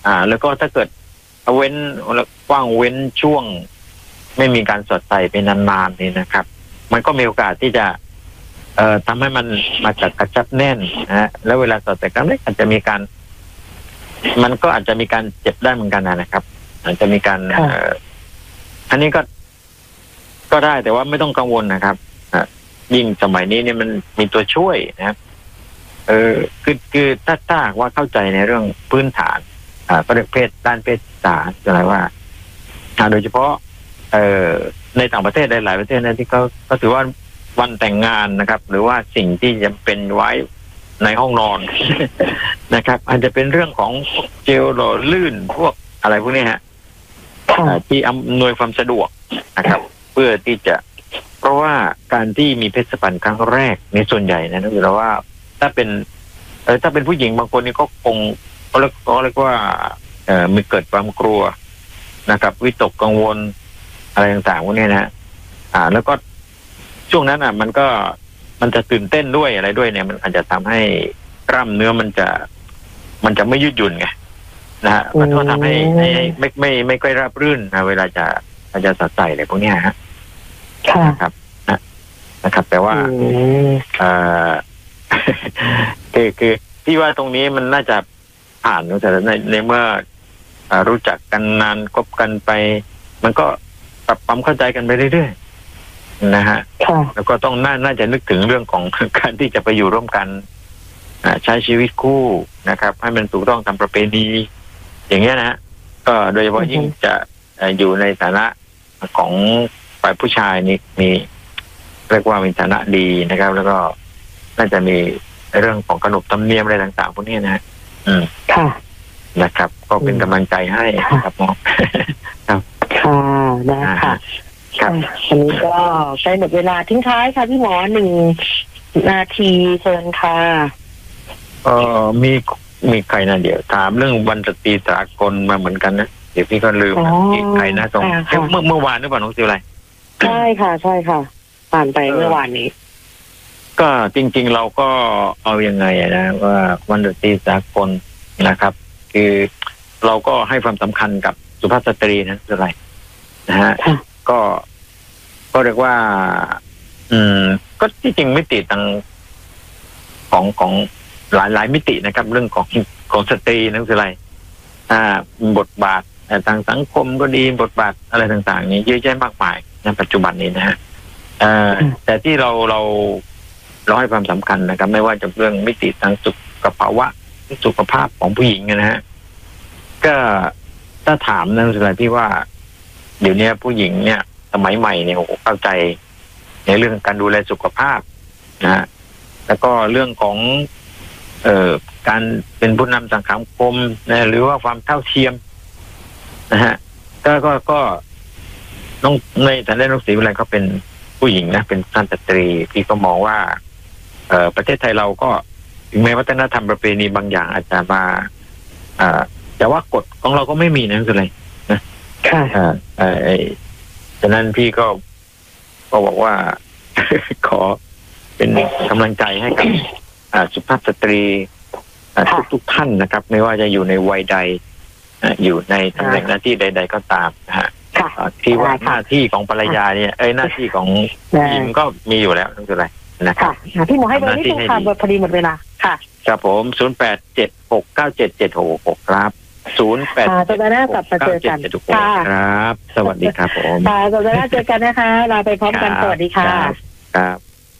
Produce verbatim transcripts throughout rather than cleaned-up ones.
อ่าแล้วก็ถ้าเกิดเว้นกว้างเว้นช่วงไม่มีการสอดใส่ไปนานๆนี่นะครับมันก็มีโอกาสที่จะเอ่อทำให้มันมาจากกระชับแน่นนะฮะแล้วเวลาสอดใส่กันเล็กอาจจะมีการมันก็อาจจะมีการเจ็บได้เหมือนกันนะครับอาจจะมีการเอ่ออันนี้ก็ก็ได้แต่ว่าไม่ต้องกังวลนะครับยิ่งสมัยนี้เนี่ยมันมีตัวช่วยนะครับเออคือคือถ้าถ้าว่าเข้าใจในเรื่องพื้นฐานอ่าประเภทด้านเพศศึกษาอะไรว่าโดยเฉพาะเอ่อในต่างประเทศหลายประเทศนะที่เขาก็ถือว่าวันแต่งงานนะครับหรือว่าสิ่งที่จำเป็นไว้ในห้องนอนนะครับอาจจะเป็นเรื่องของเจลหล่อลื่นพวกอะไรพวกนี้ฮะที่อำนวยความสะดวกนะครับเพื่อที่จะเพราะว่าการที่มีเพศสัมพันธ์ครั้งแรกในส่วนใหญ่นะคือเราว่าถ้าเป็นเออถ้าเป็นผู้หญิงบางคนนี่ก็คงเขาเรียกเขาเรียกว่าเอ่อมีเกิดความกลัวนะครับวิตกกังวลอะไรต่างๆพวกนี้นะอ่าแล้วก็ช่วงนั้นอ่ะมันก็มันจะตื่นเต้นด้วยอะไรด้วยเนี่ยมันอาจจะทำให้กล้ามเนื้อมันจะมันจะไม่ยืดหยุ่นไงนะฮะมันก็ทำให้ให้ไม่ไม่ไม่ค่อยราบรื่นนะเวลาจะจะสอดใส่อะไรพวกนี้ฮะนะครับนะนะครับแต่ว่าเอ่อคือคือที่ว่าตรงนี้มันน่าจะผ่านแต่ในในเมื่อรู้จักกันนานคบกันไปมันก็ปรับความเข้าใจกันไปเรื่อยๆนะฮะแล้วก็ต้องน่าน่าจะนึกถึงเรื่องของการที่จะไปอยู่ร่วมกันใช้ชีวิตคู่นะครับให้มันถูกต้องตามประเพณีอย่างเงี้ยนะฮะก็โดยเฉพาะยิ่งจะอยู่ในฐานะของฝ่ายผู้ชายนี่มีเรียกว่ามีฐานะดีนะครับแล้วก็น่าจะมีเรื่องของขนบธรรมเนียมอะไรต่างๆพวกนี้นะฮะอืมค่ะนะครับก็เป็นกำลังใจให้ครับน้องครับค่ะได้ค่ะครับอันนี้ก็ใกล้หมดเวลาทิ้งท้ายค่ะพี่หมอหนึ่งนาทีเชิญค่ะเอ่อมีมีใครนะเดี๋ยวถามเรื่องวันสตรีสากลมาเหมือนกันนะเดี๋ยวพี่ก็ลืมนะใครนะตรงเมื่อเมื่อวานหรือเปล่าน้องซิวอะไรใช่ค่ะใช่ค่ะผ่านไปเมื่อวานนี้ก็จริงๆเราก็เอายังไงนะว่าวันสตรีสากลนะครับคือเราก็ให้ความสำคัญกับสุภาพสตรีนะอะไรนะฮะก็ก็เรียกว่าอืมก็ที่จริงมิติทางของของหลายหลายมิตินะครับเรื่องของของสตรีนั่นคืออะไรอ่าบทบาททางสังคมก็ดีบทบาทอะไรต่างๆนี้เยอะแยะมากมายในปัจจุบันนี้นะฮะอ่าแต่ที่เราเราเราให้ความสำคัญนะครับไม่ว่าจะเรื่องมิติทางสุขภาวะสุขภาพของผู้หญิงนะฮะก็ถ้าถามนั่นคืออะไรที่ว่าเดี๋ยวนี้ผู้หญิงเนี่ยสมัยใหม่เนี่ยผมเข้าใจในเรื่องการดูแลสุขภาพนะฮะแล้วก็เรื่องของเอ่อการเป็นผู้นำสังคมนะหรือว่าความเท่าเทียมนะฮะก็ก็ก็น้องในฐานะน้องศรีวิไลก็เป็นผู้หญิงนะเป็นท่านสตรีที่ก็มองว่าเอ่อประเทศไทยเราก็ถึงแม้วัฒนธรรมประเพณีบางอย่างอาจจะมาอ่าแต่ว่ากฎของเราก็ไม่มีนะคืออะไรนะค่ะอ่าไอ้ฉะนั้นพี่ก็ก็บอกว่า ขอเป็นกำลังใจให้กับสุภาพสตรีทุกทุกท่านนะครับไม่ว่าจะอยู่ในวัยใดอยู่ในตำแหน่งหน้าที่ใดๆก็ตามนะฮะที่ว่าหน้าที่ของภรรยาเนี่ยเอ้ยหน้าที่ของผู้หญิงก็มีอยู่แล้วนั่นคืออะไรนะครับพี่หมอให้เบอร์นี้ตรงค่ะเบอร์พอดีหมดเวลาค่ะครับผมศูนย์แปดเจ็ดหกเก้าเจ็ดเจ็ดหกหกครับศูนย์แปดสัปดาห์หน้ากลับมาเจอกันครับสวัสดีครับผมค่ะสัปดาห์หน้าเจอกันนะคะลาไปพร้อมกันสวัสดีค่ะครับ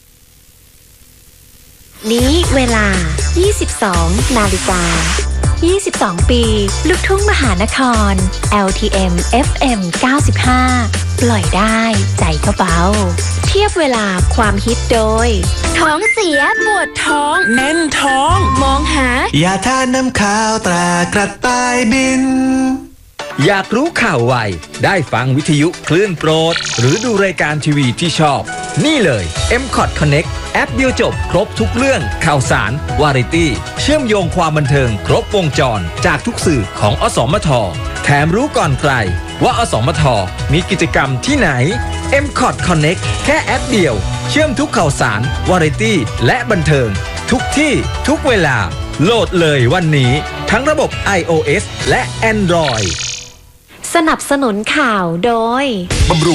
นี้เวลา ยี่สิบสอง นาฬิกา ยี่สิบสอง ปีลูกทุ่งมหานคร แอล ที เอ็ม เอฟ เอ็ม เก้าสิบห้า ปล่อยได้ใจก็เบาเทียบเวลาความฮิตโดยท้องเสียปวดท้องแน่นท้องมองหายาทาน้ำขาวตรากระต่ายบินอยากรู้ข่าวไวได้ฟังวิทยุคลื่นโปรดหรือดูรายการทีวีที่ชอบนี่เลย เอ็ม คอท Connect แอปเดียวจบครบทุกเรื่องข่าวสารวาไรตี้เชื่อมโยงความบันเทิงครบวงจรจากทุกสื่อของอสมทแถมรู้ก่อนใครว่าอสมทมีกิจกรรมที่ไหน เอ็ม คอท Connect แค่แอปเดียวเชื่อมทุกข่าวสารวาไรตี้และบันเทิงทุกที่ทุกเวลาโหลดเลยวันนี้ททั้งระบบ iOS และ Android สนับสนุนข่าวโดย